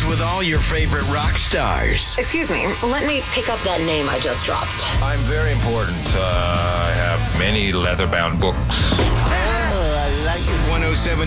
Weekends with all your favorite rock stars. Excuse me, let me pick up that name I just dropped. I'm very important. I have many leather-bound books. Oh, I like it. 107.